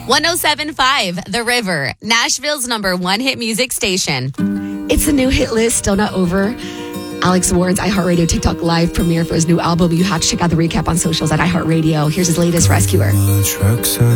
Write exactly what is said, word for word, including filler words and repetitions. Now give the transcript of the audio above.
one oh seven point five The River, Nashville's number one hit music station. It's a new hit list, still not over. Alex Warren's iHeartRadio TikTok live premiere for his new album. You have to check out the recap on socials at iHeartRadio. Here's his latest, Rescuer. Trucks are